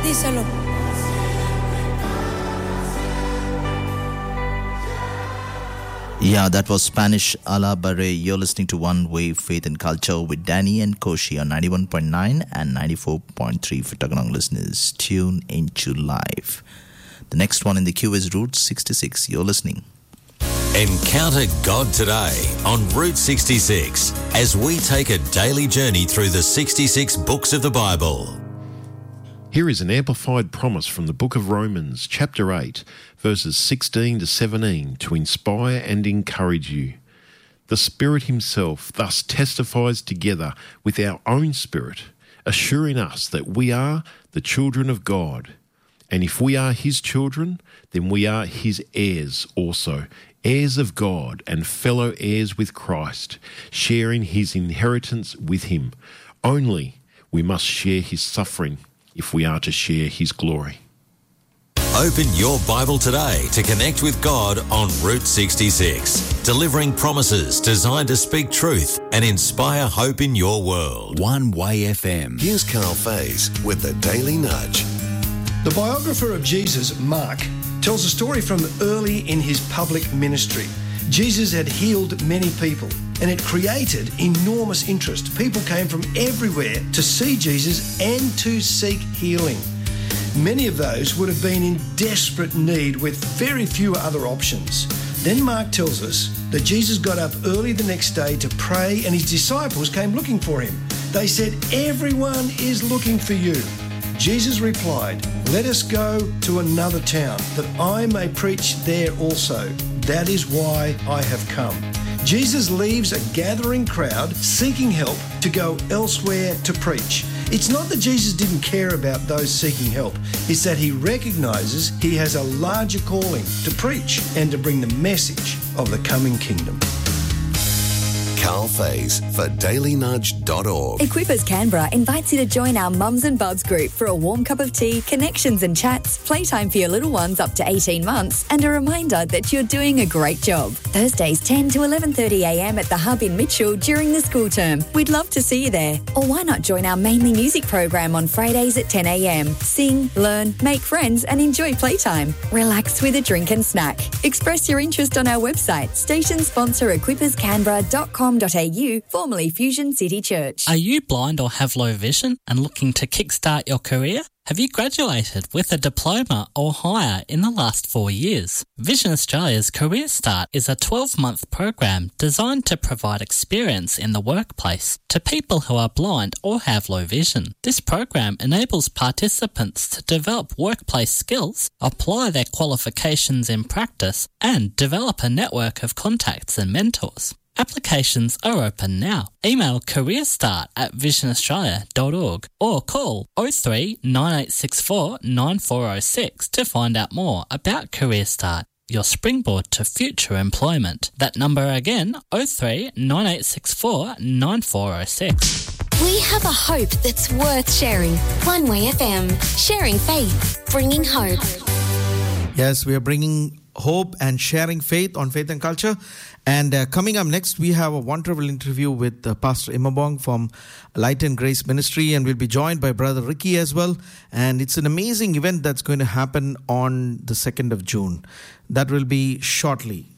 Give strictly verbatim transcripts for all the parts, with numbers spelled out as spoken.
Díselo. Yeah, that was Spanish a la Barre. You're listening to One Way Faith and Culture with Danny and Koshi on ninety-one point nine and ninety-four point three for Tagalog listeners. Tune into live. The next one in the queue is Route sixty-six. You're listening. Encounter God today on Route sixty-six as we take a daily journey through the sixty-six books of the Bible. Here is an amplified promise from the book of Romans, chapter eight, verses sixteen to seventeen, to inspire and encourage you. The Spirit himself thus testifies together with our own spirit, assuring us that we are the children of God. And if we are his children, then we are his heirs also, heirs of God and fellow heirs with Christ, sharing his inheritance with him. Only we must share his suffering if we are to share his glory. Open your Bible today to connect with God on Route sixty-six, delivering promises designed to speak truth and inspire hope in your world. One Way F M. Here's Carl Faze with the Daily Nudge. The biographer of Jesus, Mark, tells a story from early in his public ministry. Jesus had healed many people, and it created enormous interest. People came from everywhere to see Jesus and to seek healing. Many of those would have been in desperate need with very few other options. Then Mark tells us that Jesus got up early the next day to pray, and his disciples came looking for him. They said, "Everyone is looking for you." Jesus replied, "Let us go to another town, that I may preach there also. That is why I have come." Jesus leaves a gathering crowd seeking help to go elsewhere to preach. It's not that Jesus didn't care about those seeking help. It's that he recognises he has a larger calling to preach and to bring the message of the coming kingdom. Carl Faze for daily nudge dot org. Equippers Canberra invites you to join our Mums and Bubs group for a warm cup of tea, connections and chats, playtime for your little ones up to eighteen months, and a reminder that you're doing a great job. Thursdays ten to eleven thirty a m at the Hub in Mitchell during the school term. We'd love to see you there. Or why not join our Mainly Music program on Fridays at ten a m. Sing, learn, make friends and enjoy playtime. Relax with a drink and snack. Express your interest on our website, station sponsor equippers canberra dot com dot a u, formerly Fusion City Church. Are you blind or have low vision and looking to kickstart your career? Have you graduated with a diploma or higher in the last four years? Vision Australia's Career Start is a twelve-month program designed to provide experience in the workplace to people who are blind or have low vision. This program enables participants to develop workplace skills, apply their qualifications in practice, and develop a network of contacts and mentors. Applications are open now. Email careerstart at vision australia dot org or call oh three nine eight six four nine four oh six to find out more about Career Start, your springboard to future employment. That number again, oh three nine eight six four nine four oh six. We have a hope that's worth sharing. One Way F M, sharing faith, bringing hope. Yes, we are bringing hope and sharing faith on Faith and Culture. And uh, coming up next, we have a wonderful interview with uh, Pastor Imabong from Light and Grace Ministry, and we'll be joined by Brother Ricky as well. And it's an amazing event that's going to happen on the second of June. That will be shortly.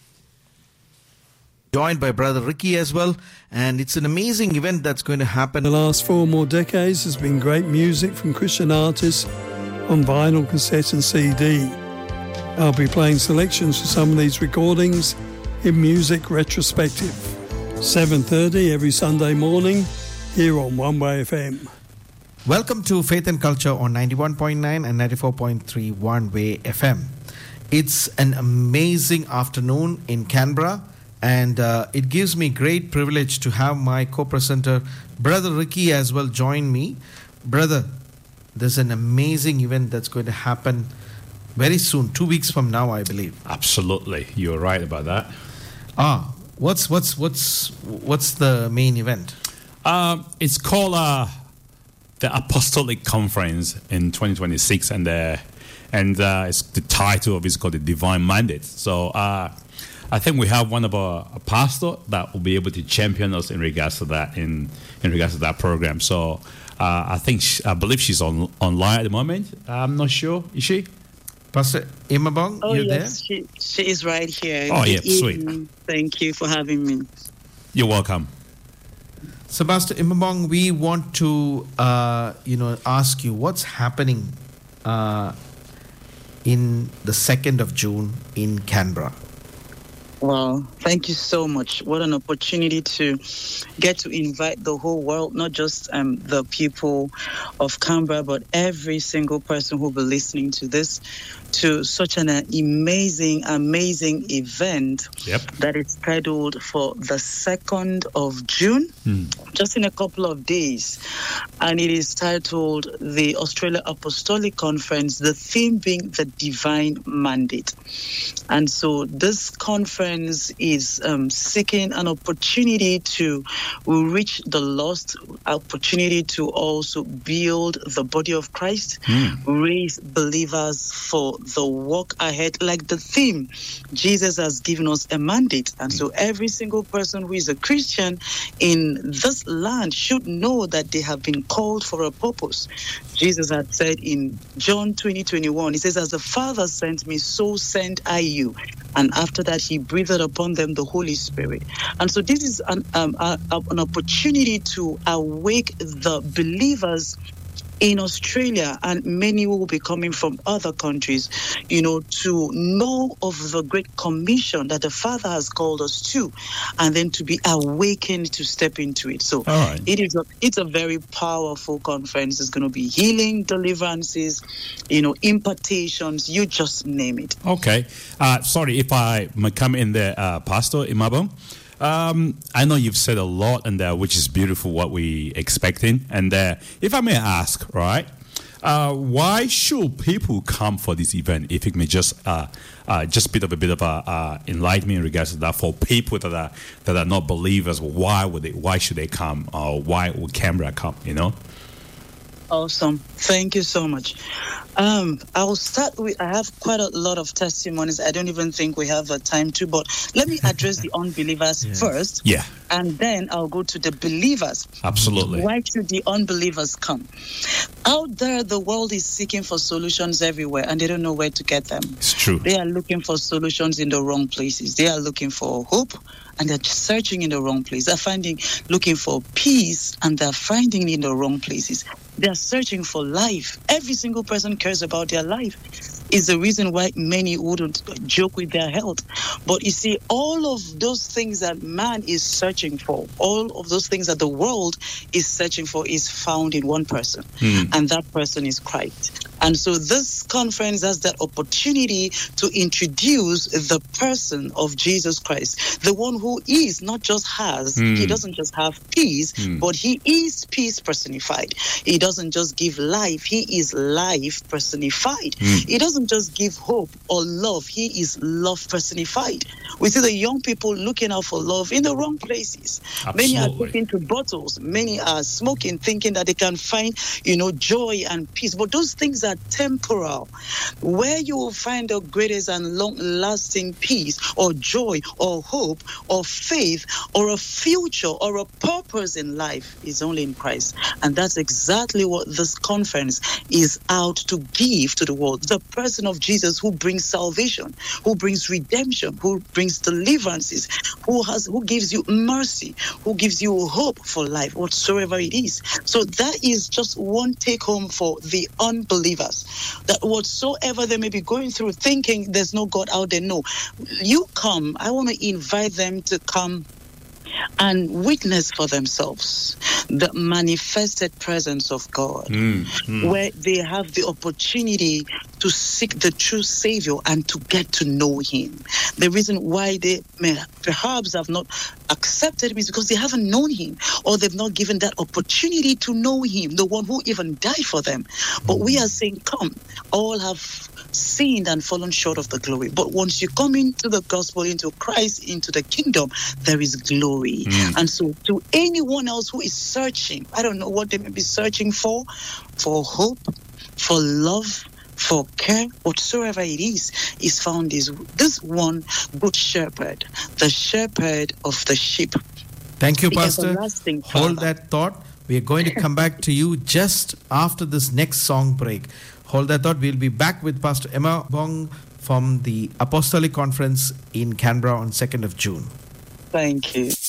Joined by Brother Ricky as well, and it's an amazing event that's going to happen. The last four more decades has been great music from Christian artists on vinyl, cassette and C D. I'll be playing selections for some of these recordings in Music Retrospective. seven thirty every Sunday morning here on One Way F M. Welcome to Faith and Culture on ninety-one point nine and ninety-four point three One Way F M. It's an amazing afternoon in Canberra, and uh, it gives me great privilege to have my co-presenter, Brother Ricky, as well join me. Brother, there's an amazing event that's going to happen very soon, two weeks from now, I believe. Absolutely, you're right about that. Ah, what's what's what's what's the main event? Uh, it's called uh, the Apostolic Conference in twenty twenty-six, and the and uh, it's the title of it is called the Divine Mandate. So uh, I think we have one of our a pastor that will be able to champion us in regards to that in in regards to that program. So Uh, I think she, I believe she's on online at the moment. I'm not sure. Is she? Pastor Imabong, oh, you yes, there? She, she is right here. Oh, Good yeah, sweet. evening. Thank you for having me. You're welcome. So, Pastor Imabong, we want to, uh, you know, ask you what's happening uh, in the second of June in Canberra. Wow, thank you so much. What an opportunity to get to invite the whole world, not just um, the people of Canberra, but every single person who will be listening to this, to such an uh, amazing, amazing event yep. that is scheduled for the second of June, mm. just in a couple of days. And it is titled the Australia Apostolic Conference, the theme being the Divine Mandate. And so this conference is um, seeking an opportunity to reach the lost, opportunity to also build the body of Christ, mm. raise believers for the walk ahead. Like the theme, Jesus has given us a mandate. And so every single person who is a Christian in this land should know that they have been called for a purpose. Jesus had said in John twenty, twenty-one, he says, as the Father sent me, so sent I you. And after that, he breathed upon them the Holy Spirit. And so this is an, um, a, an opportunity to awake the believers in Australia, and many will be coming from other countries, you know, to know of the Great Commission that the Father has called us to, and then to be awakened to step into it. So All right. it is a, it's a very powerful conference. It's going to be healing, deliverances, you know, impartations, you just name it. Okay. Uh, sorry if I might come in there, uh, Pastor Imabong. Um, I know you've said a lot in there, which is beautiful, what we expecting. And uh, if I may ask, right, uh, why should people come for this event? If it may just uh, uh, just bit of a bit of a uh, enlightenment in regards to that for people that are that are not believers. Why would they? Why should they come? Or why would Canberra come? You know. Awesome. Thank you so much. Um, I'll start with, I have quite a lot of testimonies. I don't even think we have a time to, but let me address the unbelievers yes. first. Yeah. And then I'll go to the believers. Absolutely. Why should the unbelievers come? Out there, the world is seeking for solutions everywhere, and they don't know where to get them. It's true. They are looking for solutions in the wrong places. They are looking for hope, and they're searching in the wrong place. They're finding, looking for peace, and they're finding it in the wrong places. They're searching for life. Every single person cares about their life. Is the reason why many wouldn't joke with their health. But you see, all of those things that man is searching for, all of those things that the world is searching for is found in one person. Mm. And that person is Christ. And so this conference has that opportunity to introduce the person of Jesus Christ, the one who is, not just has, mm. he doesn't just have peace, mm. but he is peace personified. He doesn't just give life, he is life personified. Mm. He doesn't just give hope or love, he is love personified. We see the young people looking out for love in the wrong places. Absolutely. Many are taking to bottles, many are smoking, thinking that they can find, you know, joy and peace. But those things are temporal. Where you will find the greatest and long-lasting peace or joy or hope or faith or a future or a purpose in life is only in Christ. And that's exactly what this conference is out to give to the world. The person of Jesus who brings salvation, who brings redemption, who brings deliverances, who has, who gives you mercy, who gives you hope for life, whatsoever it is. So that is just one take home for the unbelievers, that whatsoever they may be going through, thinking there's no God out there. No, you come. I want to invite them to come and witness for themselves the manifested presence of God, mm, mm. where they have the opportunity to seek the true Savior and to get to know Him. The reason why they may perhaps have not accepted Him is because they haven't known Him, or they've not given that opportunity to know Him, the one who even died for them. But we are saying, come, all have sinned and fallen short of the glory. But once you come into the gospel, into Christ, into the kingdom, there is glory. Mm. And so to anyone else who is searching, I don't know what they may be searching for, for hope, for love, for care, whatsoever it is, is found is this one good shepherd, the shepherd of the sheep. Thank you, The Pastor. everlasting Hold Father. that thought. We are going to come back to you just after this next song break. Hold that thought. We'll be back with Pastor Emma Bong from the Apostolic Conference in Canberra on second of June. Thank you.